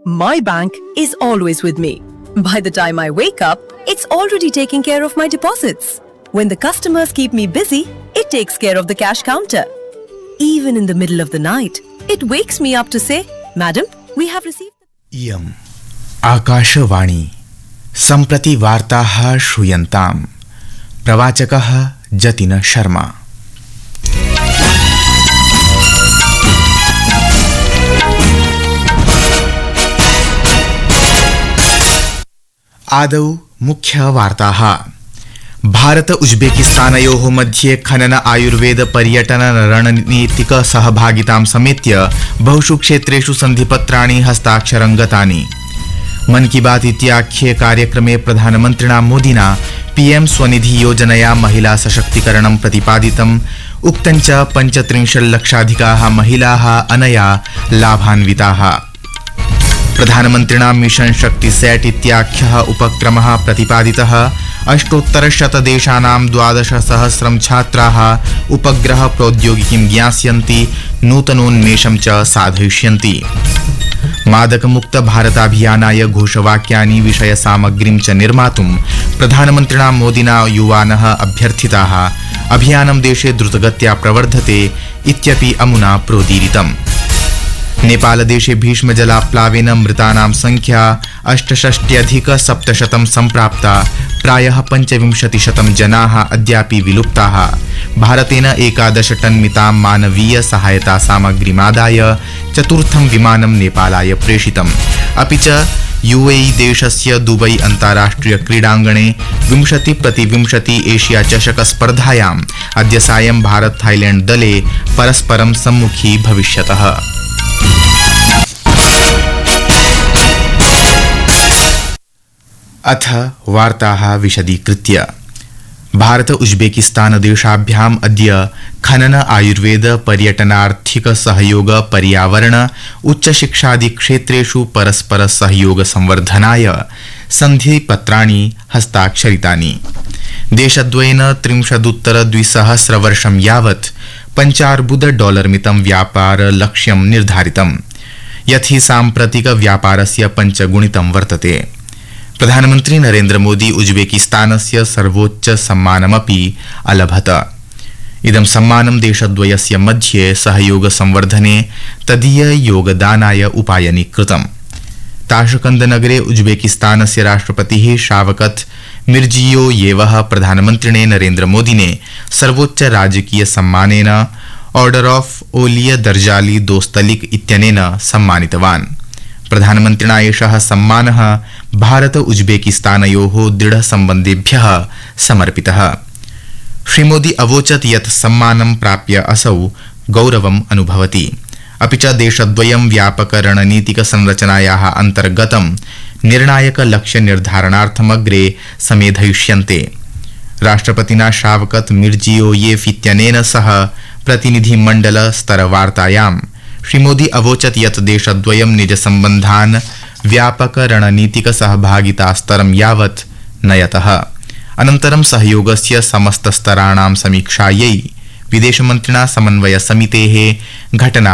My bank is always with me. By the time I wake up, it's already taking care of my deposits. When the customers keep me busy, it takes care of the cash counter. Even in the middle of the night, it wakes me up to say, Madam, we have received... इयम् आकाशवाणी सम्प्रति वार्ताः श्रूयन्ताम्। प्रवाचकः जतिन शर्मा। आदौ मुख्यवार्ताः। भारत उज्बेकिस्तानयोः मध्ये खनन आयुर्वेद पर्यटन रणनीतिक सहभागितां समेत्य बहुषु क्षेत्रेषु सन्धिपत्राणि हस्ताक्षरं गतानि। मन की बात इत्याख्ये कार्यक्रमे प्रधानमन्त्रिणा मोदिना पीएम स्वनिधि योजनया महिला सशक्तीकरणं प्रतिपादितम्। उक्तं च 35 लक्षाधिकाः महिलाः अनया लाभान्विताः। प्रधानमन्त्रिणा मिशन शक्ति सेट इत्याख्यः उपक्रमः प्रतिपादितः। 800 देशानां 12,000 छात्राः उपग्रह प्रौद्योगिकीं ज्ञास्यन्ति, नूतनोन्मेषं च साधयिष्यन्ति। मादकमुक्त भारताभियानाय घोषवाक्यानि विषयसामग्रीं च निर्मातुं प्रधानमन्त्रिणा मोदिना युवानः अभ्यर्थिताः। अभियानं देशे द्रुतगत्या प्रवर्धते इत्यपि अमुना प्रोदीरितम्। नेपालदेशे भीष्मजलाप्लावेन मृतानां संख्या 68,700 सम्प्राप्ता। प्रायः 25% जनाः अद्यापि विलुप्ताः। भारतेन 11 टन मितां मानवीय सहायता सामग्रीमादाय चतुर्थं विमानं नेपालाय प्रेषितम्। अपि च यूएई देशस्य दुबई अन्ताराष्ट्रिय क्रीडाङ्गणे 20x20 एशिया चषक स्पर्धायाम् अद्य सायं भारत थाईलैंड दले परस्परं सम्मुखी भविष्यतः। अथ वार्ताः विशदीकृत्य। भारत उज्बेकिस्तान देशाभ्याम् अद्य खनन आयुर्वेद पर्यटनार्थिक सहयोग पर्यावरण उच्च शिक्षादि क्षेत्रेषु परस्पर सहयोग संवर्धनाय सन्धिपत्राणि हस्ताक्षरितानि। देशद्वयेन 30 वर्षं यावत् $5 मितं व्यापार लक्ष्यं निर्धारितम्, यथि साम्प्रतिक व्यापारस्य 5 गुणितं वर्तते। प्रधानमन्त्री नरेन्द्र मोदी उज्बेकिस्तानस्य सर्वोच्च सम्मानमपि अलभत। इदं सम्मानं देशद्वयस्य मध्ये सहयोग संवर्धने तदीय योगदानाय उपायनीकृतम्। ताशकंद नगरे उज्बेकिस्तानस्य राष्ट्रपतिः शावकत मिर्जियोयेवः प्रधानमन्त्रिणे नरेन्द्र मोदिने सर्वोच्च राजकीय सम्मानेन ऑर्डर ऑफ ओलिय दर्जाली दोस्तलिक इत्यनेन सम्मानितवान्। प्रधानमन्त्रिणा एषः सम्मानः भारत उज्बेकिस्तानयोः दृढ सम्बन्धेभ्यः समर्पितः। श्रीमोदी अवोचत् यत् सम्मानं प्राप्य असौ गौरवम् अनुभवति। अपि च देशद्वयं व्यापक रणनीतिक संरचनायाः अन्तर्गतं निर्णायक लक्ष्य निर्धारणार्थमग्रे समेधयिष्यन्ते। राष्ट्रपतिना शावकत मिर्जियोयेव इत्यनेन सह प्रतिनिधिमण्डल स्तरवार्तायां श्रीमोदी अवोचत् यत् देशद्वयं निज सम्बन्धान् व्यापक रणनीतिक सहभागिता स्तरं यावत् नयतः। अनन्तरं सहयोगस्य समस्त स्तराणां समीक्षायै विदेशमन्त्रिणा समन्वय समितेः घटना